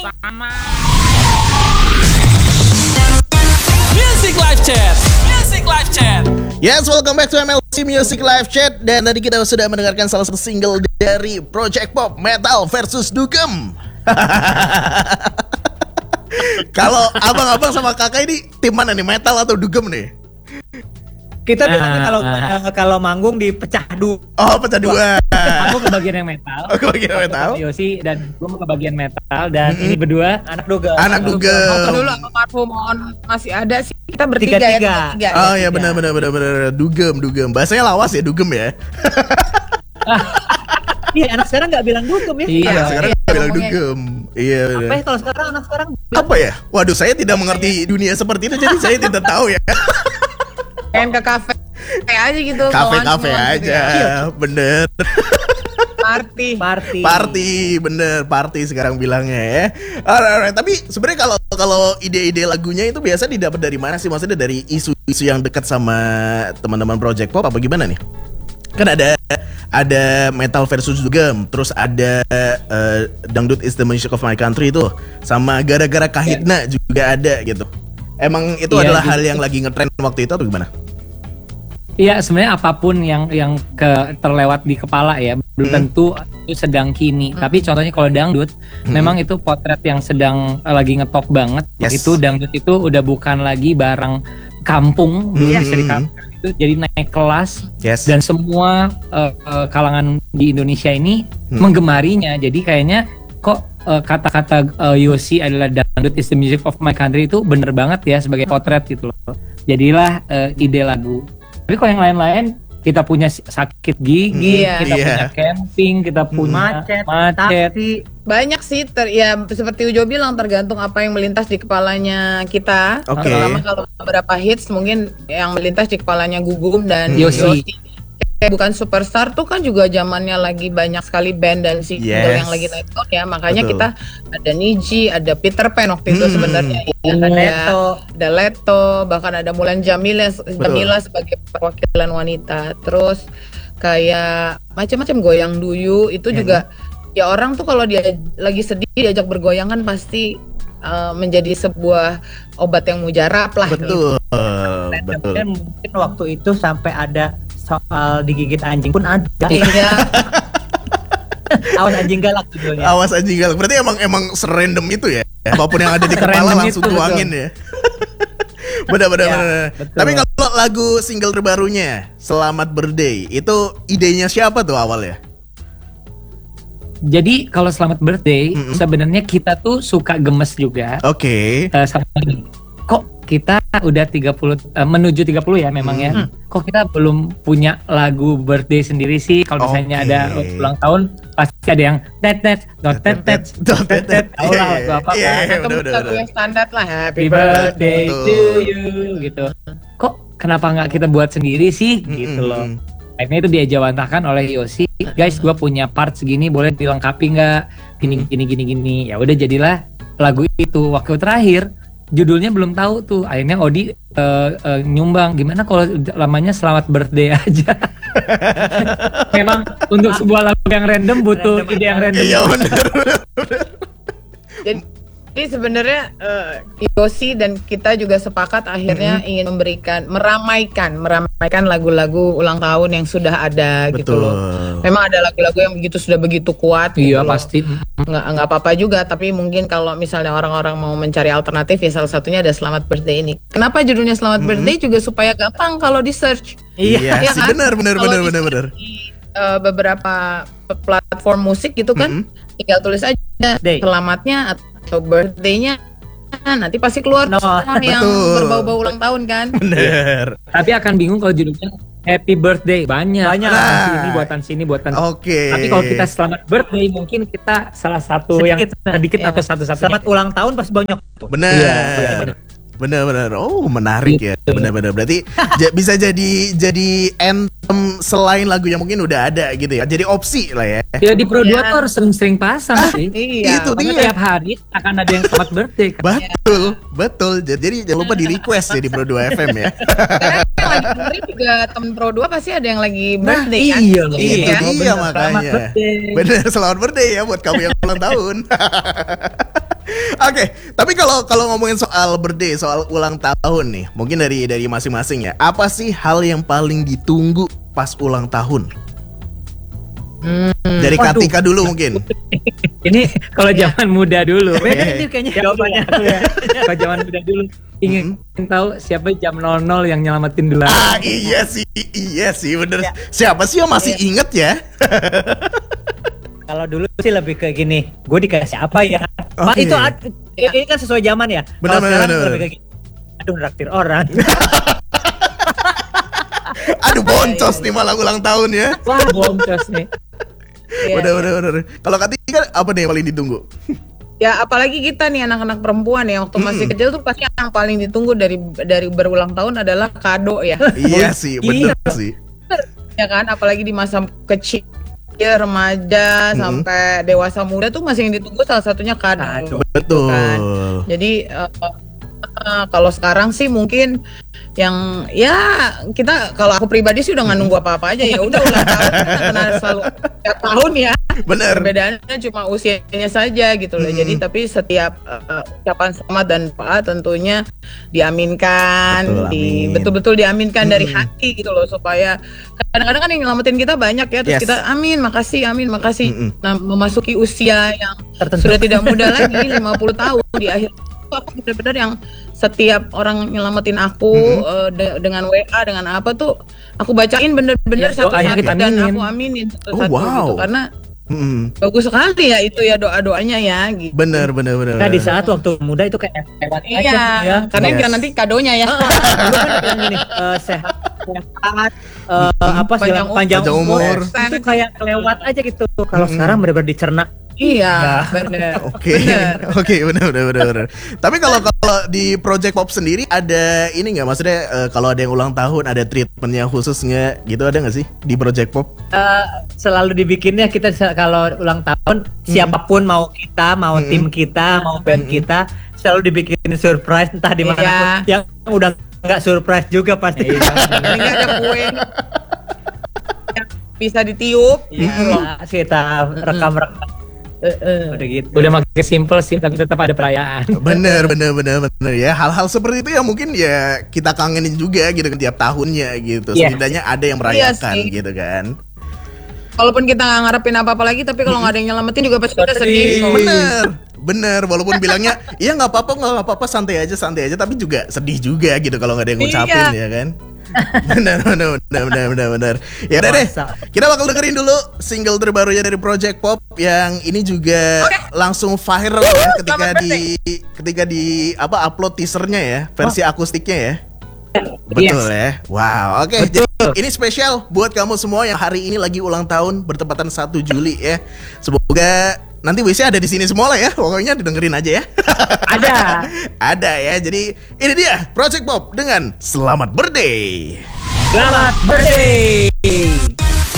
Sama Music Live Chat. Music Live Chat. Yes, welcome back to MLC Music Live Chat. Dan tadi kita sudah mendengarkan salah satu single dari Project Pop, Metal versus Dugem. Kalau abang-abang sama kakak ini tim mana nih, Metal atau Dugem nih? Kita kalau manggung dipecah dua. Oh, pecah dua. Aku ke bagian yang metal. Oh, ke bagian metal. Yosi dan gue mau ke bagian metal dan ini berdua Anak Dugem. Anak Dugem. Dulu almarhum On masih ada sih, kita bertiga Tiga. ya. Oh ya, benar. Dugem. Bahasanya lawas ya, Dugem ya. Iya, anak sekarang nggak bilang Dugem ya. Iya. Anak sekarang bilang Dugem. Iya. Apa ya kalau sekarang anak sekarang? Apa ya? Waduh, saya tidak mengerti dunia seperti itu, jadi saya tidak tahu ya. Pengen ke kafe aja gitu. Kafe kawan-kawan gitu aja, ya. bener. Party. Bener, party sekarang bilangnya ya. Alright. Tapi sebenarnya kalau ide-ide lagunya itu biasa didapat dari mana sih? Maksudnya dari isu-isu yang dekat sama teman-teman Project Pop apa gimana nih? Kan ada Metal versus Dugem, terus ada Dangdut is the Music of My Country itu, sama Gara-gara Kahitna juga ada gitu. Emang itu adalah hal yang lagi ngetren waktu itu atau gimana? Iya, sebenarnya apapun yang terlewat di kepala ya belum tentu itu sedang kini. Tapi contohnya kalau dangdut, memang itu potret yang sedang lagi ngetop banget. Yes. Itu dangdut itu udah bukan lagi barang kampung, bisa di kampung itu jadi naik kelas. Yes. Dan semua kalangan di Indonesia ini menggemarinya. Jadi kayaknya kok kata-kata Yosi adalah dangdut is the music of my country itu bener banget ya sebagai potret gitu loh. Jadilah ide lagu. Tapi kalau yang lain-lain kita punya sakit gigi, kita punya camping, kita punya macet. Banyak sih, seperti Ujo bilang tergantung apa yang melintas di kepalanya kita. Oke. Terutama kalau beberapa hits mungkin yang melintas di kepalanya Gugum dan Yosi. Kayak bukan superstar tuh kan juga zamannya lagi banyak sekali band dan single yang lagi naik daun ya. Makanya kita ada Niji, ada Peter Pan waktu itu sebenarnya. Ada Leto, bahkan ada Mulan Jamila sebagai perwakilan wanita. Terus kayak macam-macam Goyang Duyu itu juga ya, orang tuh kalau dia lagi sedih diajak bergoyang kan pasti menjadi sebuah obat yang mujarab lah. Betul. Dan mungkin waktu itu sampai ada soal digigit anjing pun ada. Iya. Awas anjing galak judulnya. Awas anjing galak. Berarti emang serandom itu ya. Apapun yang ada di kepala langsung tuangin ya. Benar. Tapi kalau lagu single terbarunya Selamat Birthday itu idenya siapa tuh awalnya? Jadi kalau Selamat Birthday sebenarnya kita tuh suka gemes juga. Oke. Sama kok kita udah 30 menuju 30 ya memang ya. Kok kita belum punya lagu birthday sendiri sih? Kalau misalnya ada ulang tahun pasti ada yang tet. Tahu lah lagu apa kan? Atau lagu yang standar lah, Happy birthday to you gitu. Kok kenapa nggak kita buat sendiri sih gitu loh. Akhirnya itu diajawantahkan oleh Yosi, guys, gue punya part segini, boleh dilengkapi nggak? Gini. Ya udah jadilah lagu itu. Waktu terakhir judulnya belum tahu tuh. Akhirnya Odi nyumbang, gimana kalau lamanya Selamat Birthday aja. Memang untuk sebuah lagu yang random butuh ide yang random. Iya benar. Jadi sebenarnya Yosi dan kita juga sepakat akhirnya ingin meramaikan lagu-lagu ulang tahun yang sudah ada. Betul. Gitu loh. Memang ada lagu-lagu yang sudah begitu kuat. Iya gitu pasti. Nggak apa-apa juga, tapi mungkin kalau misalnya orang-orang mau mencari alternatif ya salah satunya ada Selamat Birthday ini. Kenapa judulnya Selamat Birthday juga supaya gampang kalau di search. Iya sih, kan? benar. Di beberapa platform musik gitu kan, tinggal tulis aja selamatnya atau birthday-nya, nanti pasti keluar yang berbau-bau ulang tahun kan. Bener. Tapi akan bingung kalau judulnya Happy Birthday banyak. Buatan sini. Oke. Tapi kalau kita Selamat Birthday mungkin kita salah satu sedikit atau satu-satu. Selamat ulang tahun pasti banyak. Benar. Benar. Oh, menarik ya. Benar. Berarti bisa jadi anthem selain lagunya mungkin udah ada gitu ya. Jadi opsi lah ya. Ya di Pro 2 tuh harus sering pasang sih. Iya. Itu Karena dia. tiap hari akan ada yang Selamat Birthday kan. Betul. Jadi jangan lupa di request ya di Pro 2 FM ya. Karena yang lagi dengerin juga temen Pro 2 pasti ada yang lagi birthday kan. Iya. Itu dia Selamat makanya. birthday. Bener, selamat birthday ya buat kamu yang ulang tahun. Oke, tapi kalau ngomongin soal birthday, soal ulang tahun nih, mungkin dari masing-masing ya. Apa sih hal yang paling ditunggu pas ulang tahun? Dari Katika dulu mungkin. Ini kalau zaman muda dulu. Beda nih kayaknya jawabannya. Kalau zaman muda dulu ingin tahu siapa jam 00 yang nyelamatin dulu. Iya sih, bener. Siapa sih yang masih inget ya? Kalau dulu sih lebih ke gini, gue dikasih apa ya? Pak itu ini kan sesuai zaman ya. Kalau sekarang lebih ke gini, aduh nraktir orang. Aduh boncos nih malah ulang tahun ya. Wah, boncos nih. Bener. Kalau Katika apa nih yang paling ditunggu? Ya apalagi kita nih anak-anak perempuan ya, waktu masih kecil tuh pasti yang paling ditunggu dari berulang tahun adalah kado ya. Iya sih, bener sih. Ya kan, apalagi di masa kecil, remaja sampai dewasa muda tuh masih yang ditunggu salah satunya kado. Betul. Kan? Jadi kalau sekarang sih mungkin yang ya kita, kalau aku pribadi sih udah nggak nunggu apa-apa aja, ya udah ulang tahun karena selalu tiap tahun ya. Bener. Perbedaannya cuma usianya saja gitu loh. Jadi tapi setiap ucapan selamat dan doa tentunya diaminkan, betul-betul diaminkan dari hati gitu loh, supaya kadang-kadang kan yang nyelamatin kita banyak ya, terus kita amin, makasih. Nah, memasuki usia yang sudah tidak muda lagi 50 tahun di akhir, aku benar-benar yang setiap orang nyelamatin aku dengan WA dengan apa tuh aku bacain bener-bener satu-satu dan aku aminin satu-satu gitu, karena bagus sekali ya itu ya doa-doanya ya gitu. Bener. Nah di saat waktu muda itu kayak lewat aja ya. Karena biar nanti kadonya ya. Dulu kan bilang gini, sehat, panjang umur. Itu kayak kelewat aja gitu. Kalau sekarang benar-benar dicerna. Iya, benar. Oke, benar. Tapi kalau di Project Pop sendiri ada ini nggak, maksudnya kalau ada yang ulang tahun ada treatmentnya khusus nggak gitu, ada nggak sih di Project Pop? Selalu dibikinnya kita kalau ulang tahun siapapun, mau kita, mau tim kita, mau band kita, selalu dibikin surprise entah di mana pun. Yang udah nggak surprise juga pasti. Ini ada kue yang bisa ditiup. Iya, kita rekam-rekam. Udah gitu. Udah makin simple sih, tapi tetap ada perayaan. Bener ya. Hal-hal seperti itu yang mungkin ya kita kangenin juga gitu kan tiap tahunnya gitu. Setidaknya ada yang merayakan gitu kan. Walaupun kita nggak ngarepin apa-apa lagi, tapi kalau nggak ada yang nyelamatin juga pasti kita sedih. Bener. Walaupun bilangnya iya nggak apa-apa, santai aja. Tapi juga sedih juga gitu kalau nggak ada yang ngucapin ya kan. Benar. Ya udah deh, kita bakal dengerin dulu single terbarunya dari Project Pop yang ini juga langsung viral ya ketika di upload teasernya ya, versi akustiknya ya. Betul ya. Wow, oke. Jadi ini spesial buat kamu semua yang hari ini lagi ulang tahun bertepatan 1 Juli ya. Semoga nanti WC ada di sini semua lah ya. Pokoknya didengerin aja ya. Ada ya. Jadi ini dia Project Pop dengan Selamat Birthday. Selamat Birthday.